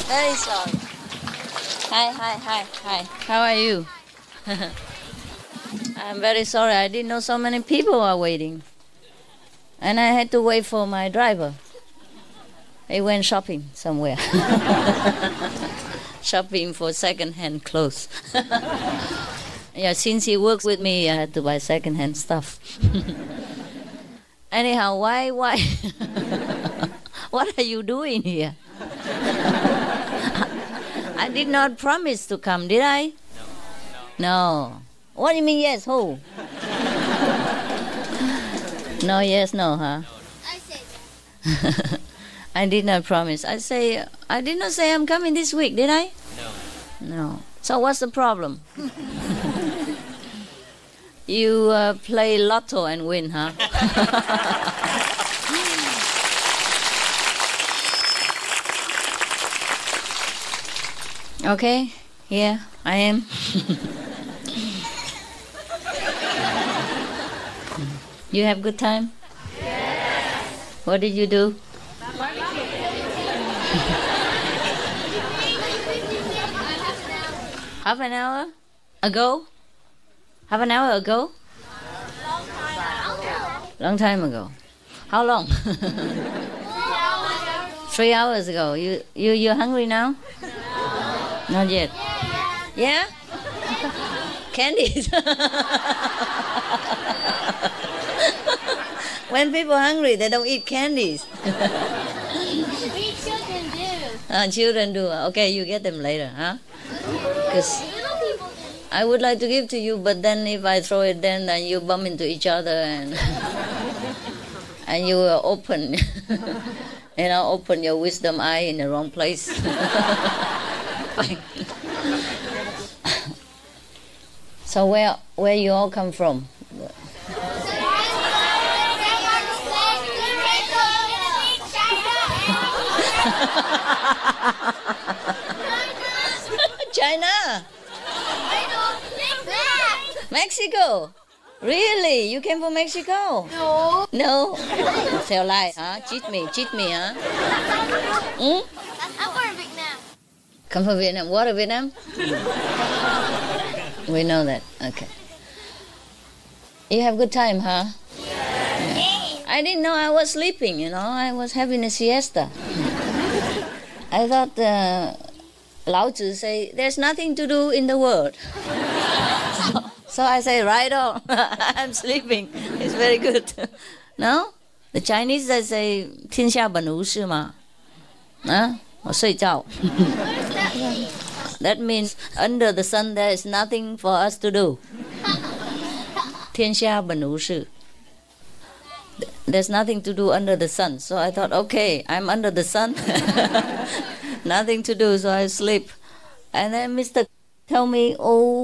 Very sorry. Hi. How are you? I'm very sorry. I didn't know so many people are waiting. And I had to wait for my driver. He went shopping somewhere. Shopping for second-hand clothes. Yeah, since he works with me, I had to buy second-hand stuff. Anyhow, why? What are you doing here? I did not promise to come, did I? No. What do you mean yes, who? No, yes, no, huh? I said that. I did not promise. I did not say I'm coming this week, did I? No. So what's the problem? You play lotto and win, huh? Okay, here I am. You have good time? Yes. What did you do? Half an hour ago? Half an hour ago? Long time ago. How long? 3 hours ago. You're hungry now? Not yet. Yeah? Candies. When people are hungry, they don't eat candies. We children do. Children do. Okay, you get them later, huh? Because I would like to give to you, but then if I throw it, then you bump into each other and and you will open, open your wisdom eye in the wrong place. So where you all come from? China. Mexico. Really? You came from Mexico? No. No. Tell lie, huh? Cheat me, huh? Hmm? I'm from Vietnam. Come from Vietnam. What of Vietnam? We know that. Okay. You have good time, huh? Yeah. I didn't know I was sleeping, I was having a siesta. I thought Lao Tzu say, there's nothing to do in the world. So I say, right on. I'm sleeping. It's very good. No? The Chinese, they say, 天下本无事嘛. Huh? 我睡觉. That means under the sun there is nothing for us to do. 天下本无事. There's nothing to do under the sun. So I thought, okay, I'm under the sun. Nothing to do, so I sleep. And then Mr. tell me,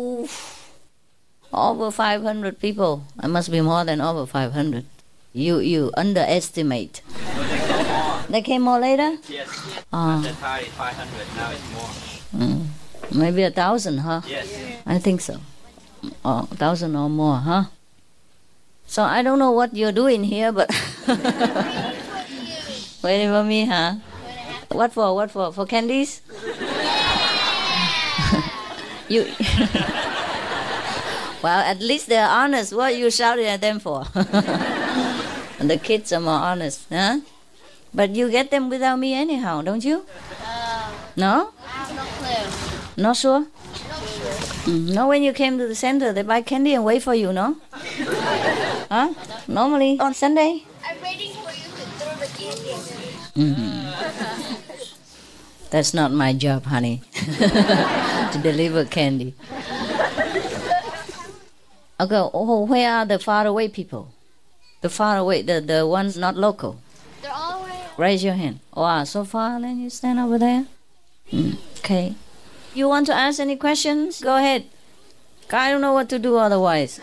over 500 people. I must be more than over 500. You underestimate. They came more later? Yes. Oh. At the time, 500. Now it's more. Maybe 1,000, huh? Yes. I think so. 1,000 or more, huh? So I don't know what you're doing here, but waiting for me, huh? What for? For candies? You. Well, at least they're honest. What are you shouting at them for? And the kids are more honest, huh? But you get them without me anyhow, don't you? No? I have no clue. Not sure? No sure. No, when you came to the center, they buy candy and wait for you, no? Huh? Normally on Sunday? I'm waiting for you to throw the candy. That's not my job, honey. To deliver candy. Okay, where are the faraway people? The faraway, the ones not local. They're all way. Raise your hand. Wow, so far, then you stand over there. Okay. You want to ask any questions? Go ahead. I don't know what to do otherwise.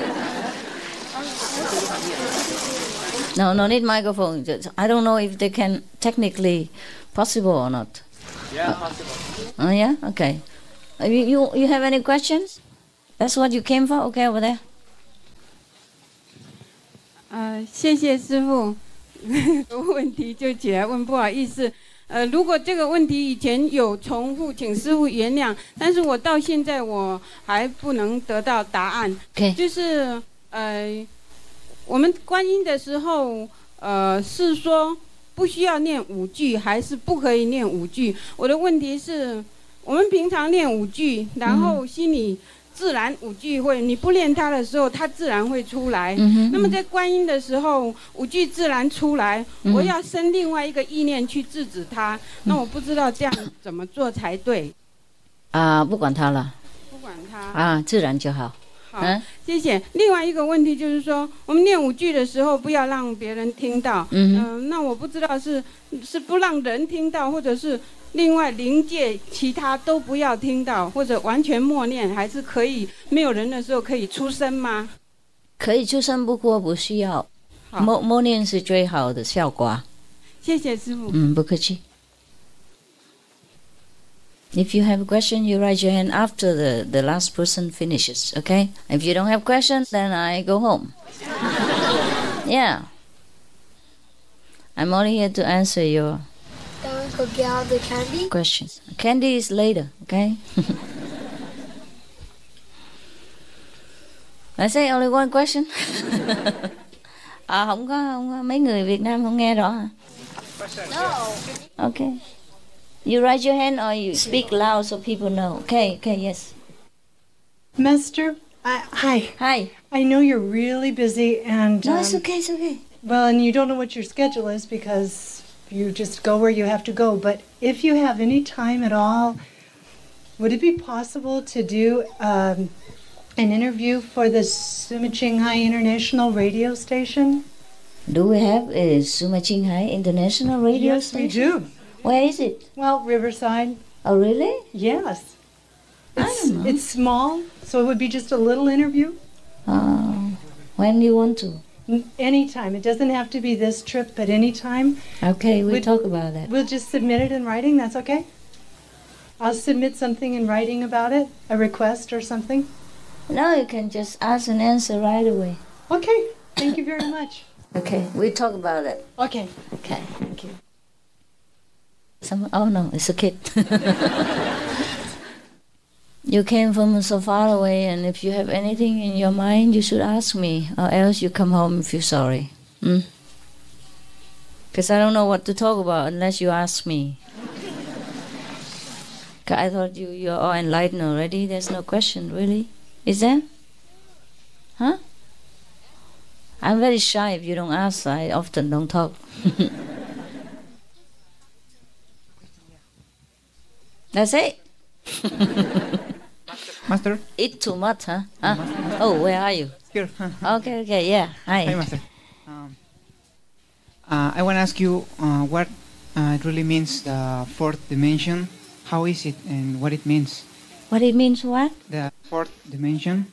No need microphone. I don't know if they can technically possible or not. Yeah, possible. Oh yeah, okay. You have any questions? That's what you came for? Okay, over there. 谢谢师父。问题就起来问，不好意思， 如果这个问题以前有重复，请师父原谅。但是我到现在我还不能得到答案。 Okay. 就是我们观音的时候，是说不需要念5句，还是不可以念5句？我的问题是，我们平常念5句，然后心里自然5句会，你不念它的时候，它自然会出来。那么在观音的时候，5句自然出来，我要生另外一个意念去制止它。那我不知道这样怎么做才对。 不管它了。 不管它。 自然就好。 好，谢谢。另外一个问题就是说，我们念5句的时候，不要让别人听到。那我不知道是不让人听到，或者是另外灵界其他都不要听到，或者完全默念，还是可以没有人的时候可以出声吗？ 可以出声，不过不需要。默念是最好的效果。 谢谢师父。 不客气。If you have a question, you raise your hand after the last person finishes, okay? If you don't have questions, then I go home. Yeah. I'm only here to answer your Then we could get all the candy. questions. Candy is later, okay? I say only one question. Không có mấy người Việt Nam không nghe rõ hả? No. Okay. You raise your hand or you speak loud so people know. Okay, yes. Master, hi. Hi. I know you're really busy and... No, it's okay. Well, and you don't know what your schedule is because you just go where you have to go. But if you have any time at all, would it be possible to do an interview for the Suma Qinghai International radio station? Do we have a Suma Qinghai International radio yes, station? Yes, we do. Where is it? Well, Riverside. Oh, really? Yes. I don't know. It's small, so it would be just a little interview. When do you want to? Anytime. It doesn't have to be this trip, but anytime. Okay, we'll talk about that. We'll just submit it in writing, that's okay? I'll submit something in writing about it, a request or something. No, you can just ask and answer right away. Okay, thank you very much. Okay, we'll talk about it. Okay. Okay, thank you. Oh no, it's a kid. You came from so far away, and if you have anything in your mind, you should ask me, or else you come home and feel sorry. Because I don't know what to talk about unless you ask me. 'Cause I thought you're all enlightened already. There's no question, really. Is there? Huh? I'm very shy. If you don't ask, I often don't talk. That's it. Master? Eat too much, huh? Oh, where are you? Here. Okay, yeah. Hi. Hi, Master. I want to ask you what it really means, the fourth dimension. How is it and what it means? What it means what? The fourth dimension.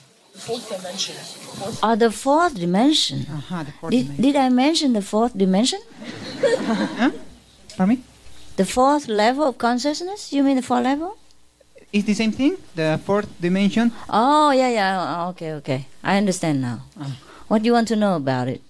Oh, the fourth dimension. The fourth dimension. Did I mention the fourth dimension? Huh? Pardon me? The fourth level of consciousness? You mean the fourth level? It's the same thing? The fourth dimension? Oh, yeah. Okay. I understand now. What do you want to know about it?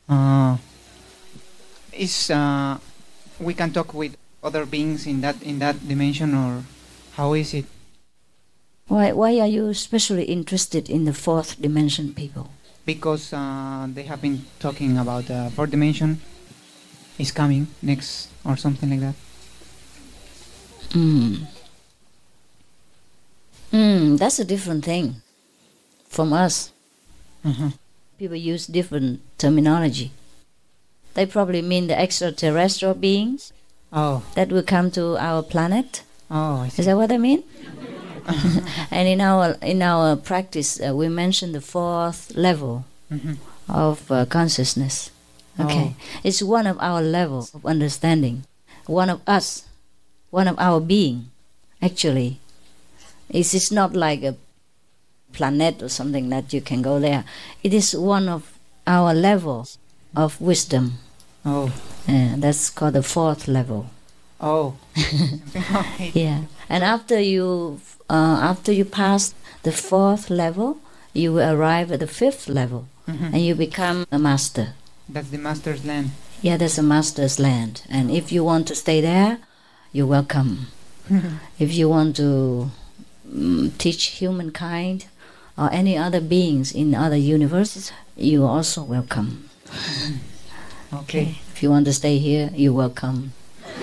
We can talk with other beings in that dimension, or how is it? Why are you especially interested in the fourth dimension, people? Because they have been talking about the fourth dimension is coming next, or something like that. That's a different thing from us. People use different terminology. They probably mean the extraterrestrial beings that will come to our planet. Oh, I see. Is that what they mean? And in our practice, we mention the fourth level of consciousness. Okay, it's one of our levels of understanding. One of us, one of our being, actually. It's not like a planet or something that you can go there. It is one of our levels of wisdom. That's called the fourth level. Yeah, and after you pass the fourth level, you will arrive at the fifth level, and you become a master. That's the master's land. Yeah, that's a master's land. And if you want to stay there, you're welcome. If you want to teach humankind or any other beings in other universes, you're also welcome. Okay. If you want to stay here, you're welcome.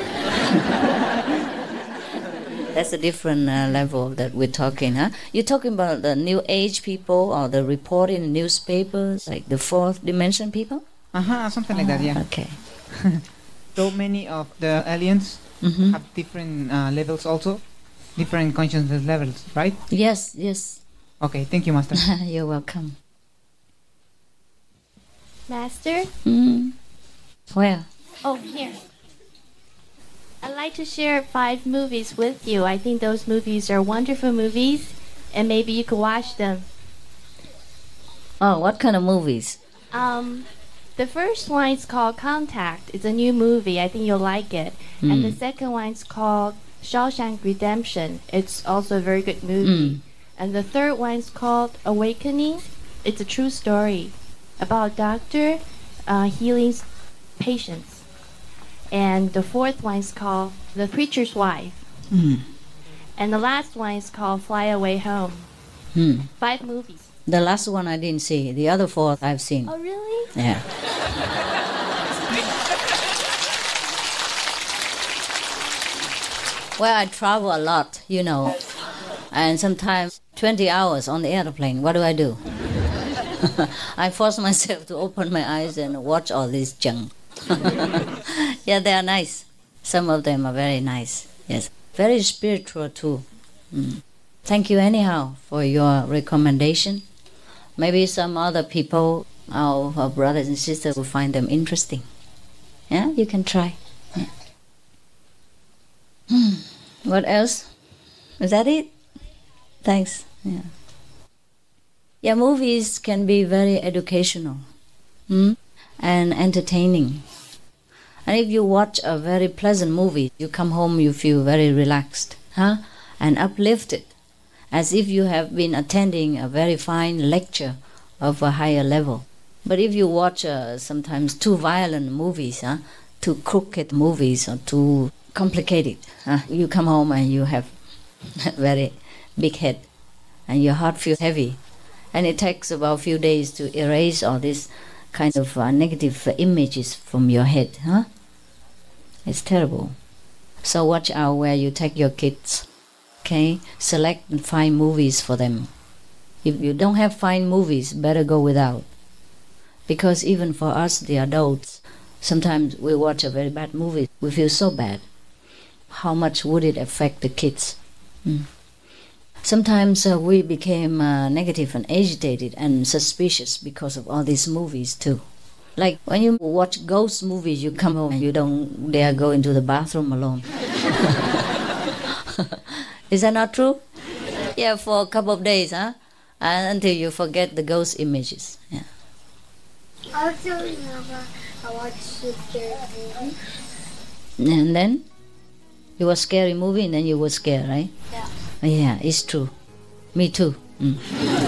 That's a different level that we're talking, huh? You're talking about the New Age people or the report in the newspapers, like the fourth dimension people? Something like that, yeah. Okay. So many of the aliens have different levels also, different consciousness levels, right? Yes, yes. Okay, thank you, Master. You're welcome. Master? Where? Oh, here. I'd like to share 5 movies with you. I think those movies are wonderful movies, and maybe you could watch them. Oh, what kind of movies? The first one is called Contact. It's a new movie. I think you'll like it. And the second one is called Shawshank Redemption. It's also a very good movie. And the third one is called Awakening. It's a true story about a doctor healing patients. And the fourth one is called The Preacher's Wife. And the last one is called Fly Away Home. 5 movies. The last one I didn't see. The other 4 I've seen. Oh, really? Yeah. Well, I travel a lot, you know. And sometimes 20 hours on the airplane. What do? I force myself to open my eyes and watch all this junk. Yeah, they are nice. Some of them are very nice. Yes. Very spiritual too. Thank you anyhow for your recommendation. Maybe some other people, our brothers and sisters, will find them interesting. Yeah, you can try. Yeah. What else? Is that it? Thanks. Yeah. Yeah, movies can be very educational and entertaining. And if you watch a very pleasant movie, you come home, you feel very relaxed, and uplifted, as if you have been attending a very fine lecture of a higher level. But if you watch sometimes too violent movies, too crooked movies, or too complicated, you come home and you have a very big head, and your heart feels heavy. And it takes about a few days to erase all these kind of negative images from your head. It's terrible. So watch out where you take your kids. Okay? Select and find movies for them. If you don't have fine movies, better go without. Because even for us, the adults, sometimes we watch a very bad movie. We feel so bad. How much would it affect the kids? Sometimes we became negative and agitated and suspicious because of all these movies too. Like when you watch ghost movies, you come home and you don't dare go into the bathroom alone. Is that not true? Yeah, for a couple of days, until you forget the ghost images. Yeah. I also remember I watched a scary movie. And then you watch scary movie and then you were scared, right? Yeah. Yeah, it's true. Me too.